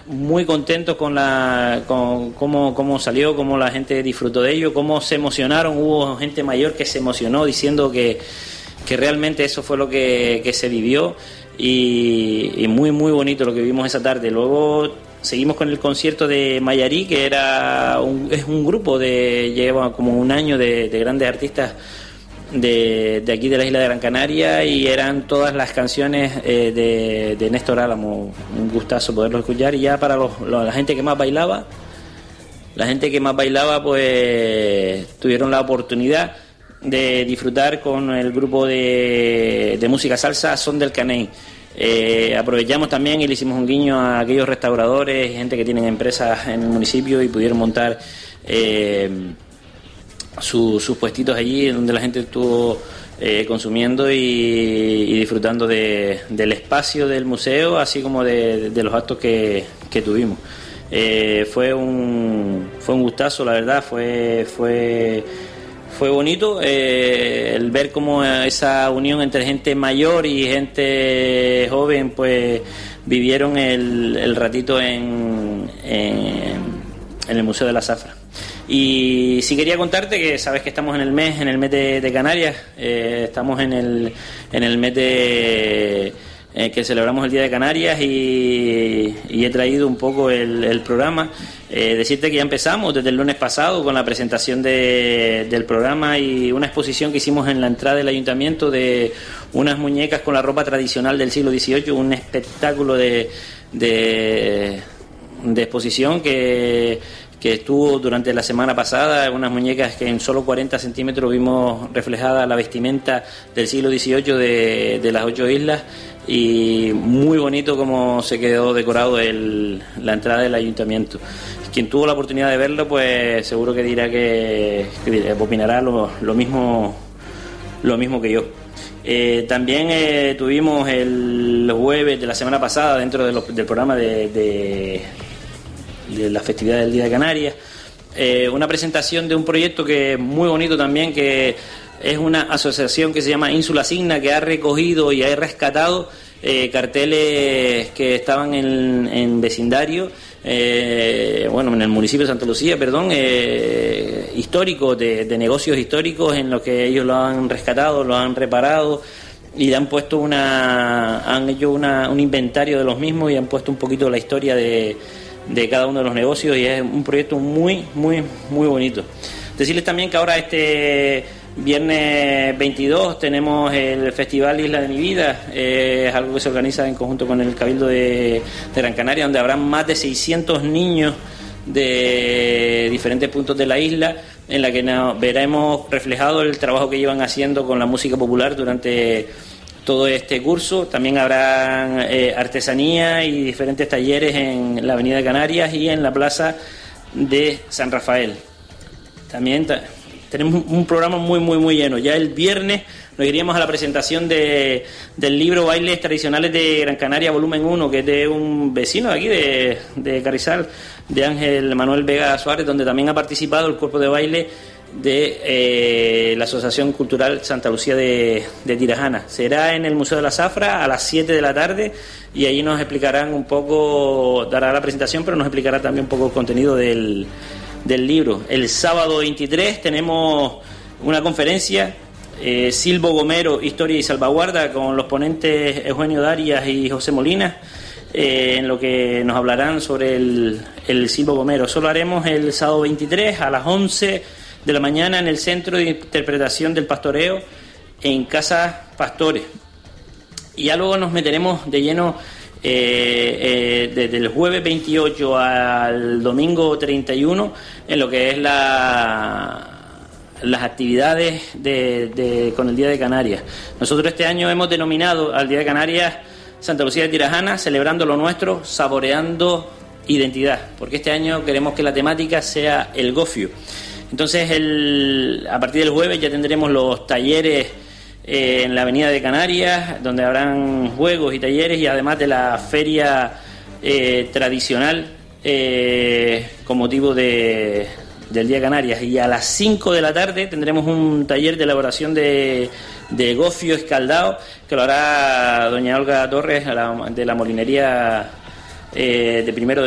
muy contentos con cómo salió, cómo la gente disfrutó de ello, cómo se emocionaron. Hubo gente mayor que se emocionó diciendo que realmente eso fue lo que se vivió, y muy muy bonito lo que vimos esa tarde. Luego seguimos con el concierto de Mayarí, que es un grupo lleva como un año de grandes artistas de aquí de la isla de Gran Canaria, y eran todas las canciones de Néstor Álamo. Un gustazo poderlo escuchar. Y ya para la gente que más bailaba, pues tuvieron la oportunidad de disfrutar con el grupo de música salsa Son del Caney. Aprovechamos también y le hicimos un guiño a aquellos restauradores y gente que tienen empresas en el municipio, y pudieron montar sus puestitos allí, donde la gente estuvo consumiendo y disfrutando del espacio del museo, así como de los actos que tuvimos. Fue un gustazo, la verdad. Fue bonito el ver cómo esa unión entre gente mayor y gente joven pues vivieron el ratito en el Museo de la Zafra. Y sí quería contarte que sabes que estamos en el mes de Canarias. Estamos en el mes que celebramos el Día de Canarias, y he traído un poco el programa. Decirte que ya empezamos desde el lunes pasado con la presentación del programa y una exposición que hicimos en la entrada del ayuntamiento de unas muñecas con la ropa tradicional del siglo XVIII, un espectáculo de exposición que estuvo durante la semana pasada. Unas muñecas que en solo 40 centímetros vimos reflejada la vestimenta del siglo XVIII de las 8 islas, y muy bonito como se quedó decorado la entrada del ayuntamiento. Quien tuvo la oportunidad de verlo, pues seguro que dirá que opinará lo mismo que yo. También tuvimos el jueves de la semana pasada, dentro del programa de la festividad del Día de Canarias, una presentación de un proyecto que es muy bonito también, que es una asociación que se llama Ínsula Signa, que ha recogido y ha rescatado carteles que estaban en vecindario, en el municipio de Santa Lucía, históricos, de negocios históricos, en los que ellos lo han rescatado, lo han reparado, y le han puesto han hecho un inventario de los mismos, y han puesto un poquito la historia de cada uno de los negocios, y es un proyecto muy muy muy bonito. Decirles también que ahora este viernes 22 tenemos el Festival Isla de mi Vida. Es algo que se organiza en conjunto con el Cabildo de Gran Canaria, donde habrá más de 600 niños de diferentes puntos de la isla, en la que veremos reflejado el trabajo que llevan haciendo con la música popular durante todo este curso. También habrá artesanía y diferentes talleres en la Avenida de Canarias y en la Plaza de San Rafael. También tenemos un programa muy muy muy lleno. Ya el viernes nos iríamos a la presentación del libro Bailes Tradicionales de Gran Canaria, volumen 1, que es de un vecino de aquí, de Carrizal, de Ángel Manuel Vega Suárez, donde también ha participado el cuerpo de baile de la Asociación Cultural Santa Lucía de Tirajana. Será en el Museo de la Zafra a las 7 de la tarde, y allí nos explicarán un poco, dará la presentación, pero nos explicará también un poco el contenido del libro. El sábado 23 tenemos una conferencia, Silvo Gomero, Historia y Salvaguarda, con los ponentes Eugenio Darias y José Molina, en lo que nos hablarán sobre el Silvo Gomero. Eso lo haremos el sábado 23 a las 11 de la mañana en el Centro de Interpretación del Pastoreo, en Casa Pastores. Y ya luego nos meteremos de lleno desde el jueves 28 al domingo 31 en lo que es las actividades con el Día de Canarias. Nosotros este año hemos denominado al Día de Canarias Santa Lucía de Tirajana, celebrando lo nuestro, saboreando identidad, porque este año queremos que la temática sea el gofio. Entonces a partir del jueves ya tendremos los talleres en la Avenida de Canarias, donde habrán juegos y talleres, y además de la feria tradicional con motivo del Día de Canarias. Y a las 5 de la tarde tendremos un taller de elaboración de gofio escaldado, que lo hará doña Olga Torres, de la molinería de Primero de